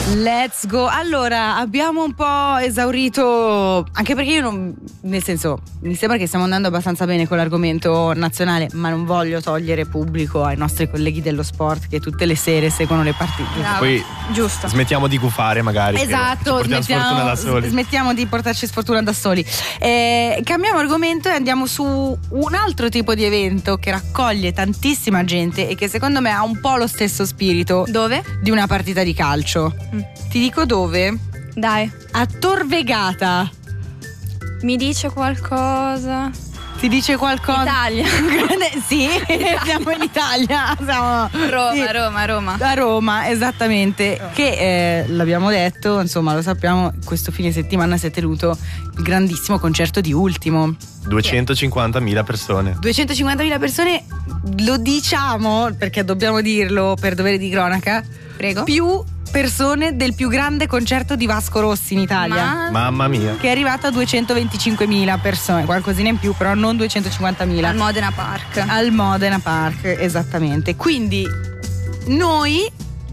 Let's go. Allora, abbiamo un po' esaurito, anche perché io non, nel senso, mi sembra che stiamo andando abbastanza bene con l'argomento nazionale, ma non voglio togliere pubblico ai nostri colleghi dello sport che tutte le sere seguono le partite. Bravo. Poi giusto. smettiamo di gufare magari. Esatto, Sfortuna da soli. smettiamo di portarci sfortuna da soli. Cambiamo argomento e andiamo su un altro tipo di evento che raccoglie tantissima gente e che secondo me ha un po' lo stesso spirito Dove? di una partita di calcio. Ti dico dove? Dai, A Tor Vergata. mi dice qualcosa. Ti dice qualcosa? Italia. Sì, siamo in Italia. Siamo Roma. a Roma, esattamente. Che l'abbiamo detto, insomma, lo sappiamo, questo fine settimana si è tenuto il grandissimo concerto di Ultimo. 250.000 persone. 250.000 persone, lo diciamo perché dobbiamo dirlo per dovere di cronaca. Prego. Più persone del più grande concerto di Vasco Rossi in Italia. Mamma mia. Che è arrivato a 225.000 persone, qualcosina in più, però non 250.000. Al Modena Park. Al Modena Park, esattamente. Quindi noi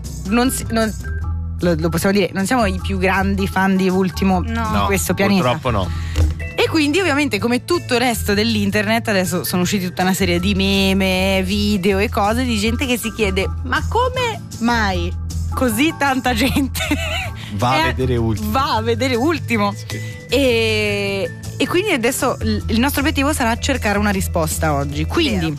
lo possiamo dire, non siamo i più grandi fan di Ultimo No. di questo pianeta. Purtroppo no. E quindi ovviamente, come tutto il resto dell'internet, adesso sono usciti tutta una serie di meme, video e cose di gente che si chiede: ma come mai così tanta gente Va a vedere Ultimo. Sì. E quindi adesso il nostro obiettivo sarà cercare una risposta oggi. Quindi